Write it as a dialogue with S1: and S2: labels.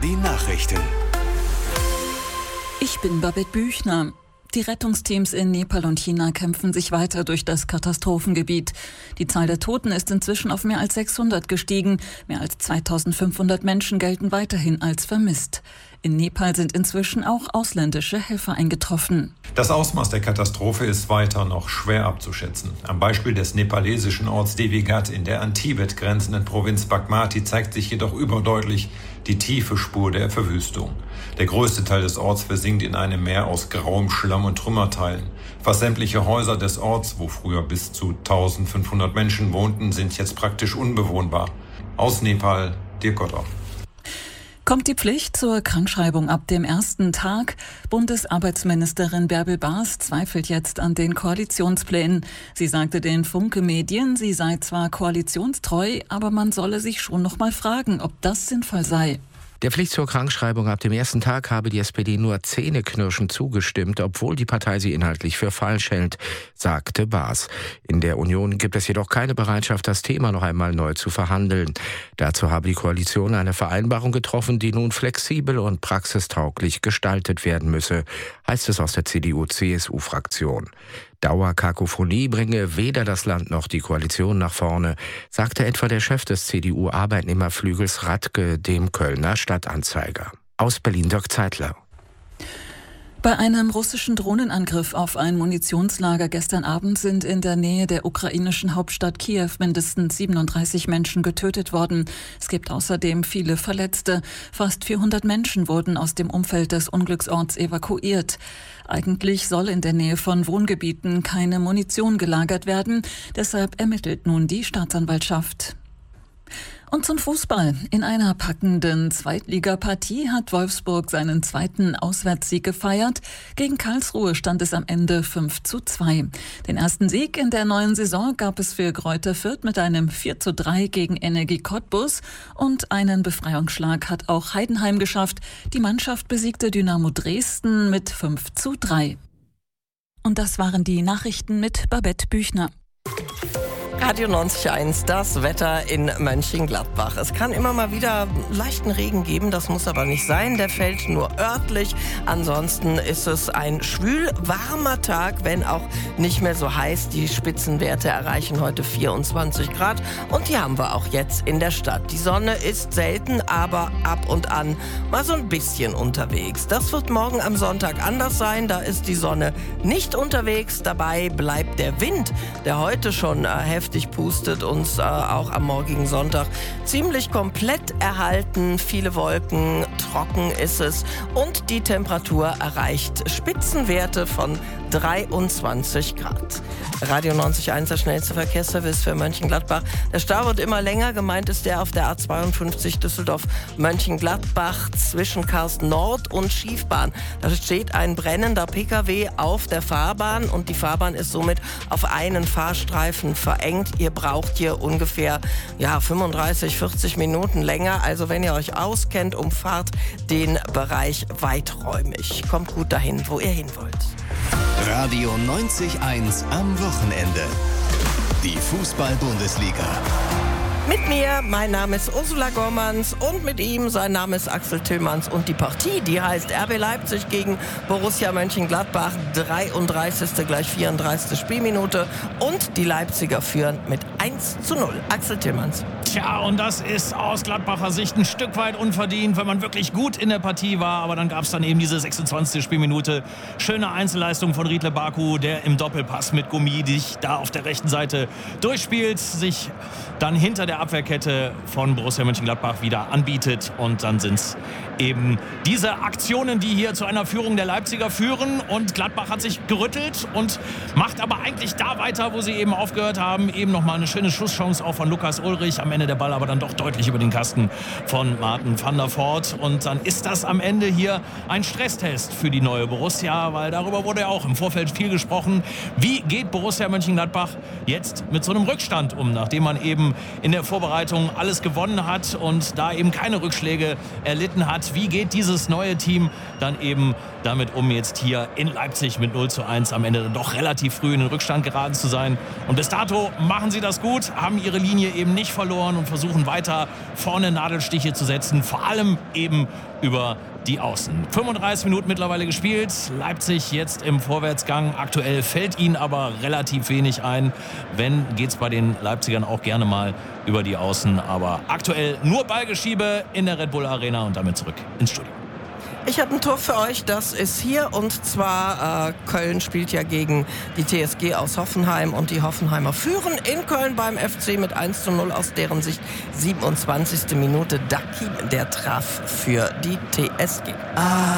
S1: ARD Nachrichten.
S2: Ich bin Babette Büchner. Die Rettungsteams in Nepal und China kämpfen sich weiter durch das Katastrophengebiet. Die Zahl der Toten ist inzwischen auf mehr als 600 gestiegen. Mehr als 2500 Menschen gelten weiterhin als vermisst. In Nepal sind inzwischen auch ausländische Helfer eingetroffen.
S3: Das Ausmaß der Katastrophe ist weiter noch schwer abzuschätzen. Am Beispiel des nepalesischen Orts Devigat in der an Tibet grenzenden Provinz Bagmati zeigt sich jedoch überdeutlich die tiefe Spur der Verwüstung. Der größte Teil des Orts versinkt in einem Meer aus grauem Schlamm und Trümmerteilen. Fast sämtliche Häuser des Orts, wo früher bis zu 1500 Menschen wohnten, sind jetzt praktisch unbewohnbar. Aus Nepal, Dirk Gotter.
S2: Kommt die Pflicht zur Krankschreibung ab dem ersten Tag? Bundesarbeitsministerin Bärbel Baas zweifelt jetzt an den Koalitionsplänen. Sie sagte den Funke-Medien, sie sei zwar koalitionstreu, aber man solle sich schon noch mal fragen, ob das sinnvoll sei.
S4: Der Pflicht zur Krankschreibung ab dem ersten Tag habe die SPD nur zähneknirschend zugestimmt, obwohl die Partei sie inhaltlich für falsch hält, sagte Baas. In der Union gibt es jedoch keine Bereitschaft, das Thema noch einmal neu zu verhandeln. Dazu habe die Koalition eine Vereinbarung getroffen, die nun flexibel und praxistauglich gestaltet werden müsse, heißt es aus der CDU-CSU-Fraktion. Dauerkakophonie bringe weder das Land noch die Koalition nach vorne, sagte etwa der Chef des CDU-Arbeitnehmerflügels Radke dem Kölner Stadtanzeiger. Aus Berlin Dirk Zeitler.
S2: Bei einem russischen Drohnenangriff auf ein Munitionslager gestern Abend sind in der Nähe der ukrainischen Hauptstadt Kiew mindestens 37 Menschen getötet worden. Es gibt außerdem viele Verletzte. Fast 400 Menschen wurden aus dem Umfeld des Unglücksorts evakuiert. Eigentlich soll in der Nähe von Wohngebieten keine Munition gelagert werden. Deshalb ermittelt nun die Staatsanwaltschaft. Und zum Fußball. In einer packenden Zweitligapartie hat Wolfsburg seinen zweiten Auswärtssieg gefeiert. Gegen Karlsruhe stand es am Ende 5:2. Den ersten Sieg in der neuen Saison gab es für Greuther Fürth mit einem 4:3 gegen Energie Cottbus. Und einen Befreiungsschlag hat auch Heidenheim geschafft. Die Mannschaft besiegte Dynamo Dresden mit 5:3. Und das waren die Nachrichten mit Babette Büchner.
S5: Radio 90.1, das Wetter in Mönchengladbach. Es kann immer mal wieder leichten Regen geben, das muss aber nicht sein. Der fällt nur örtlich. Ansonsten ist es ein schwül warmer Tag, wenn auch nicht mehr so heiß. Die Spitzenwerte erreichen heute 24 Grad und die haben wir auch jetzt in der Stadt. Die Sonne ist selten, aber ab und an mal so ein bisschen unterwegs. Das wird morgen am Sonntag anders sein. Da ist die Sonne nicht unterwegs. Dabei bleibt der Wind, der heute schon heftig pustet, uns auch am morgigen Sonntag ziemlich komplett erhalten. Viele Wolken, trocken ist es und die Temperatur erreicht Spitzenwerte von 23 Grad. Radio 90.1, der schnellste Verkehrsservice für Mönchengladbach. Der Stau wird immer länger. Gemeint ist der auf der A52 Düsseldorf-Mönchengladbach zwischen Karsten Nord und Schiefbahn. Da steht ein brennender Pkw auf der Fahrbahn und die Fahrbahn ist somit auf einen Fahrstreifen verengt. Ihr braucht hier ungefähr 35, 40 Minuten länger. Also wenn ihr euch auskennt, umfahrt den Bereich weiträumig. Kommt gut dahin, wo ihr hin wollt.
S1: Radio 90.1 am Wochenende. Die Fußball-Bundesliga.
S5: Mit mir, mein Name ist Ursula Gormans und mit ihm, sein Name ist Axel Tillmanns und die Partie, die heißt RB Leipzig gegen Borussia Mönchengladbach, 33. gleich 34. Spielminute und die Leipziger führen mit 1:0. Axel Tillmanns.
S6: Tja, und das ist aus Gladbacher Sicht ein Stück weit unverdient, wenn man wirklich gut in der Partie war, aber dann gab es dann eben diese 26. Spielminute. Schöne Einzelleistung von Riedle Baku, der im Doppelpass mit Gummi sich da auf der rechten Seite durchspielt, sich dann hinter der Abwehrkette von Borussia Mönchengladbach wieder anbietet und dann sind es eben diese Aktionen, die hier zu einer Führung der Leipziger führen und Gladbach hat sich gerüttelt und macht aber eigentlich da weiter, wo sie eben aufgehört haben. Eben nochmal eine schöne Schusschance auch von Lukas Ulrich, am Ende der Ball aber dann doch deutlich über den Kasten von Martin van der Voort und dann ist das am Ende hier ein Stresstest für die neue Borussia, weil darüber wurde ja auch im Vorfeld viel gesprochen. Wie geht Borussia Mönchengladbach jetzt mit so einem Rückstand um, nachdem man eben in der Vorbereitung alles gewonnen hat und da eben keine Rückschläge erlitten hat? Wie geht dieses neue Team dann eben damit um, jetzt hier in Leipzig mit 0:1 am Ende doch relativ früh in den Rückstand geraten zu sein? Und bis dato machen sie das gut, haben ihre Linie eben nicht verloren fahren und versuchen weiter vorne Nadelstiche zu setzen, vor allem eben über die Außen. 35 Minuten mittlerweile gespielt. Leipzig jetzt im Vorwärtsgang. Aktuell fällt ihnen aber relativ wenig ein. Wenn, geht's bei den Leipzigern auch gerne mal über die Außen. Aber aktuell nur Ballgeschiebe in der Red Bull Arena und damit zurück ins Studio.
S5: Ich habe ein Tor für euch, das ist hier, und zwar Köln spielt ja gegen die TSG aus Hoffenheim und die Hoffenheimer führen in Köln beim FC mit 1:0 aus deren Sicht. 27. Minute, Dakim, der traf für die TSG.